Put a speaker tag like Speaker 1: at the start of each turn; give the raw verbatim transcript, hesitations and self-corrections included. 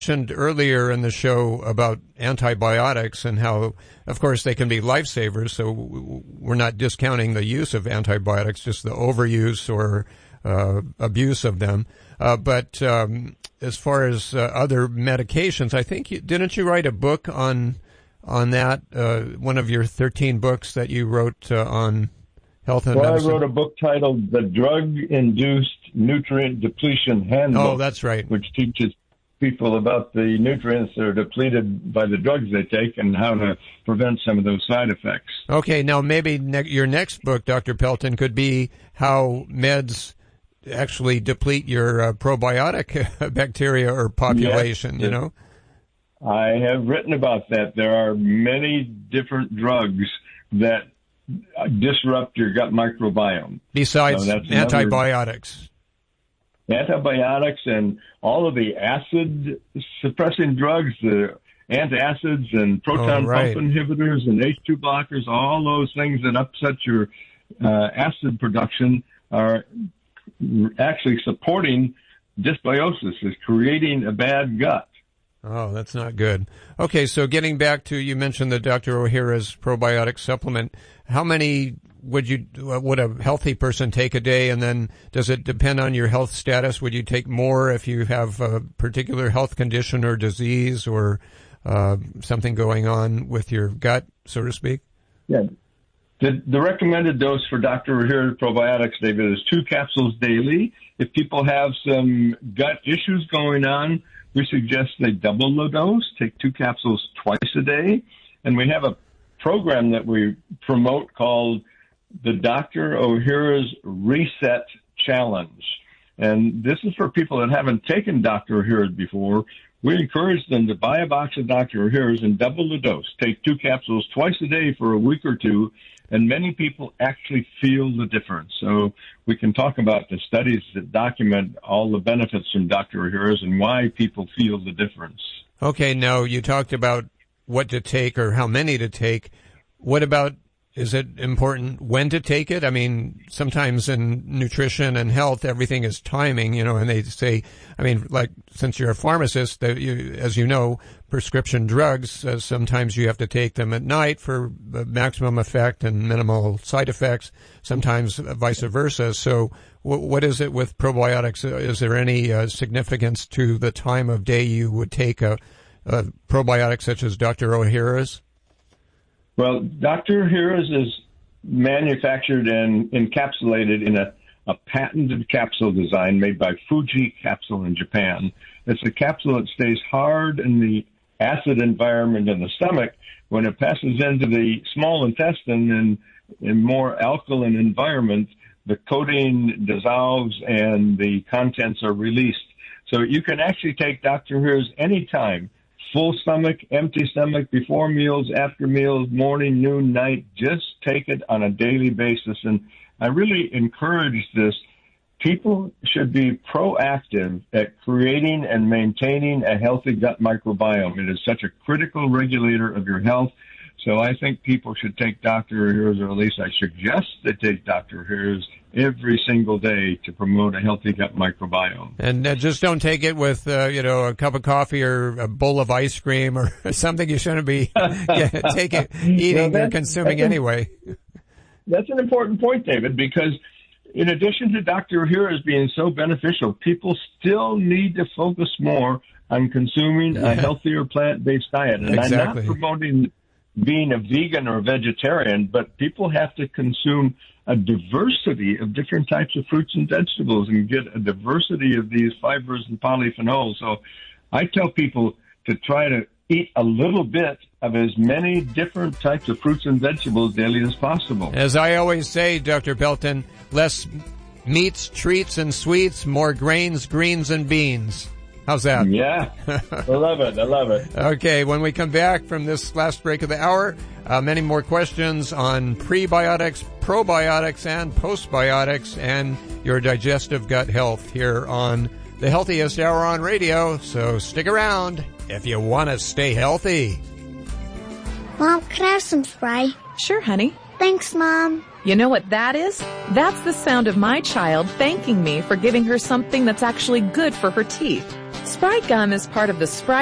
Speaker 1: mentioned earlier in the show about antibiotics and how, of course, they can be lifesavers. So we're not discounting the use of antibiotics, just the overuse or uh, abuse of them. Uh, but um, as far as uh, other medications, I think you, didn't you write a book on on that? Uh, one of your thirteen books that you wrote uh, on health and
Speaker 2: well,
Speaker 1: medicine.
Speaker 2: I wrote a book titled "The Drug-Induced Nutrient Depletion Handbook."
Speaker 1: Oh, that's right.
Speaker 2: Which teaches people about the nutrients that are depleted by the drugs they take and how to prevent some of those side effects.
Speaker 1: Okay, now maybe ne- your next book, Doctor Pelton, could be how meds actually deplete your uh, probiotic bacteria or population, yes, you know?
Speaker 2: I have written about that. There are many different drugs that disrupt your gut microbiome.
Speaker 1: Besides so antibiotics.
Speaker 2: Antibiotics and all of the acid-suppressing drugs, the antacids and proton
Speaker 1: oh, right.
Speaker 2: pump inhibitors and H two blockers, all those things that upset your uh, acid production are actually supporting dysbiosis, is creating a bad gut.
Speaker 1: Oh, that's not good. Okay, so getting back to, you mentioned the Doctor Ohhira's probiotic supplement. How many would you would a healthy person take a day, and then does it depend on your health status? Would you take more if you have a particular health condition or disease or uh, something going on with your gut, so to speak?
Speaker 2: Yeah. The, the recommended dose for Doctor Ohhira probiotics, David, is two capsules daily. If people have some gut issues going on, we suggest they double the dose, take two capsules twice a day. And we have a program that we promote called the Doctor Ohhira's Reset Challenge. And this is for people that haven't taken Doctor Ohhira's before. We encourage them to buy a box of Doctor Ohhira's and double the dose. Take two capsules twice a day for a week or two, and many people actually feel the difference. So we can talk about the studies that document all the benefits from Doctor Ohhira's and why people feel the difference.
Speaker 1: Okay, now you talked about what to take or how many to take. What about, is it important when to take it? I mean, sometimes in nutrition and health, everything is timing, you know, and they say, I mean, like, since you're a pharmacist, that you, as you know, prescription drugs, uh, sometimes you have to take them at night for maximum effect and minimal side effects, sometimes vice versa. So w- what is it with probiotics? Is there any uh, significance to the time of day you would take a, a probiotic such as Doctor Ohhira's?
Speaker 2: Well, Doctor Ohhira's is manufactured and encapsulated in a, a patented capsule design made by Fuji Capsule in Japan. It's a capsule that stays hard in the acid environment in the stomach. When it passes into the small intestine and in more alkaline environment, the coating dissolves and the contents are released. So you can actually take Doctor Ohhira's anytime. Full stomach, empty stomach, before meals, after meals, morning, noon, night. Just take it on a daily basis. And I really encourage this. People should be proactive at creating and maintaining a healthy gut microbiome. It is such a critical regulator of your health. So I think people should take Doctor Ohhira's, or at least I suggest they take Doctor Ohhira's every single day to promote a healthy gut microbiome.
Speaker 1: And uh, just don't take it with, uh, you know, a cup of coffee or a bowl of ice cream or something you shouldn't be yeah, taking, eating well, or consuming that's anyway.
Speaker 2: An, that's an important point, David, because in addition to Doctor Ohhira's being so beneficial, people still need to focus more on consuming a healthier plant-based diet. And
Speaker 1: exactly.
Speaker 2: I'm not promoting being a vegan or a vegetarian, but people have to consume a diversity of different types of fruits and vegetables and get a diversity of these fibers and polyphenols. So I tell people to try to eat a little bit of as many different types of fruits and vegetables daily as possible.
Speaker 1: As I always say, Doctor Pelton, less meats, treats, and sweets, more grains, greens, and beans. How's that?
Speaker 2: Yeah, I love it. I love it.
Speaker 1: Okay, when we come back from this last break of the hour, uh, many more questions on prebiotics, probiotics, and postbiotics and your digestive gut health here on the Healthiest Hour on Radio. So stick around if you want to stay healthy.
Speaker 3: Mom, can I have some spray?
Speaker 4: Sure, honey.
Speaker 3: Thanks, Mom.
Speaker 4: You know what that is? That's the sound of my child thanking me for giving her something that's actually good for her teeth. Sprite gum is part of the Sprite